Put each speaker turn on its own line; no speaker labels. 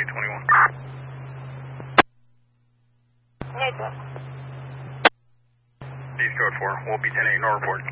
821.
Neutral.
East code 4, we'll be 10-8, no report.